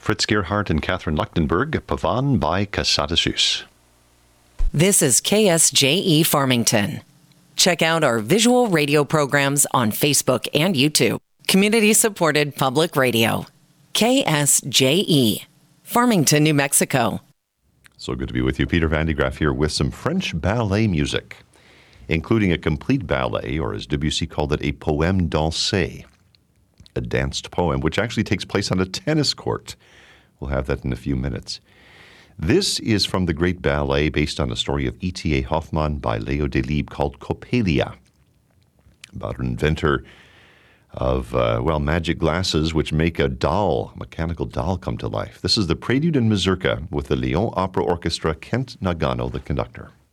Fritz Gerhardt and Catherine Lechtenberg, Pavan by Casadasus. This is KSJE Farmington. Check out our visual radio programs on Facebook and YouTube. Community-supported public radio. KSJE, Farmington, New Mexico. So good to be with you. Peter Van de Graaff here with some French ballet music, including a complete ballet, or as Debussy called it, a poème dansé, a danced poem, which actually takes place on a tennis court. We'll have that in a few minutes. This is from the great ballet based on a story of E.T.A. Hoffmann by Leo Delibes called Coppelia, about an inventor of, magic glasses which make a mechanical doll come to life. This is the Prelude and Mazurka with the Lyon Opera Orchestra, Kent Nagano, the conductor.